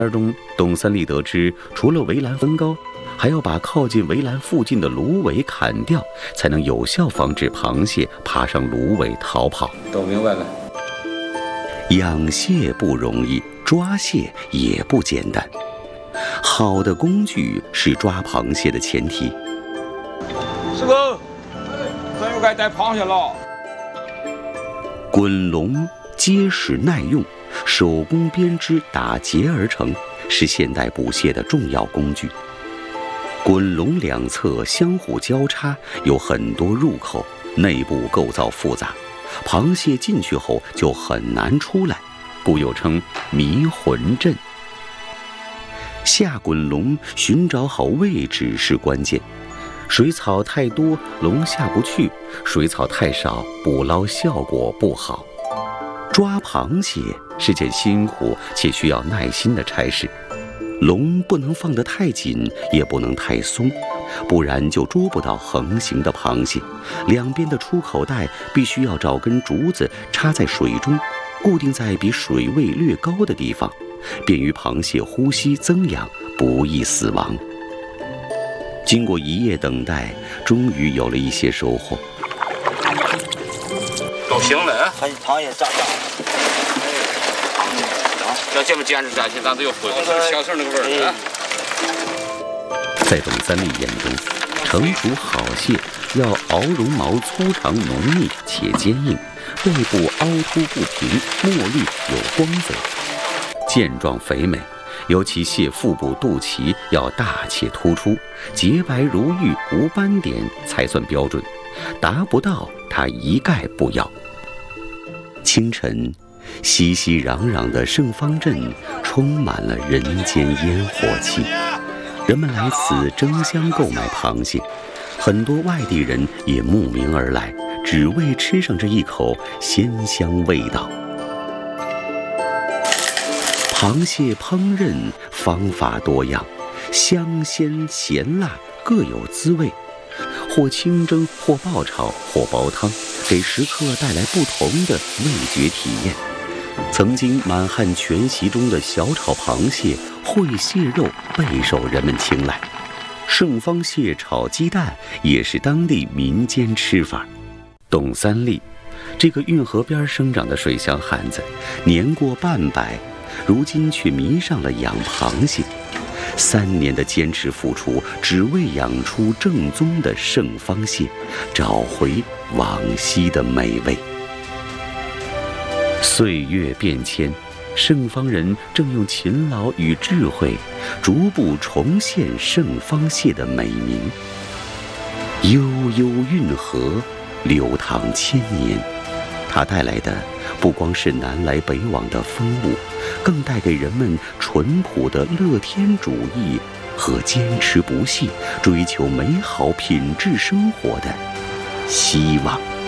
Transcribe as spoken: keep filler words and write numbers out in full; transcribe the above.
而中，董三立得知，除了围栏分高，还要把靠近围栏附近的芦苇砍掉，才能有效防止螃蟹爬上芦苇逃跑。 都明白了。 养蟹不容易，抓蟹也不简单。好的工具是抓螃蟹的前提。 师傅，咱又该逮螃蟹了。 滚笼结实耐用，手工编织打结而成，是现代捕蟹的重要工具。滚笼两侧相互交叉，有很多入口，内部构造复杂，螃蟹进去后就很难出来，故又称迷魂阵。下滚笼寻找好位置是关键，水草太多笼下不去，水草太少捕捞效果不好。抓螃蟹是件辛苦且需要耐心的差事，笼不能放得太紧，也不能太松，不然就捉不到横行的螃蟹。两边的出口袋必须要找根竹子插在水中，固定在比水位略高的地方，便于螃蟹呼吸增氧，不易死亡。经过一夜等待，终于有了一些收获。 都行了， 螃螃蟹长大。 要这么坚持下去，咱都有回小时候那个味儿啊。 在董三立眼中，成熟好蟹要螯绒毛粗长浓密且坚硬，背部凹凸不平，墨绿有光泽，健壮肥美。尤其蟹腹部肚脐要大且突出，洁白如玉，无斑点才算标准，达不到它一概不要。清晨，熙熙攘攘的盛芳镇充满了人间烟火气，人们来此争相购买螃蟹，很多外地人也慕名而来，只为吃上这一口鲜香味道。螃蟹烹饪方法多样，香鲜咸辣各有滋味，或清蒸，或爆炒，或煲汤，给食客带来不同的味觉体验。曾经满汉全席中的小炒螃蟹、烩蟹肉备受人们青睐，盛芳蟹炒鸡蛋也是当地民间吃法。董三立，这个运河边生长的水乡汉子，年过半百，如今却迷上了养螃蟹。三年的坚持付出，只为养出正宗的盛芳蟹，找回往昔的美味。岁月变迁，盛芳人正用勤劳与智慧，逐步重现盛芳蟹的美名。悠悠运河，流淌千年，它带来的不光是南来北往的风物，更带给人们淳朴的乐天主义和坚持不懈、追求美好品质生活的希望。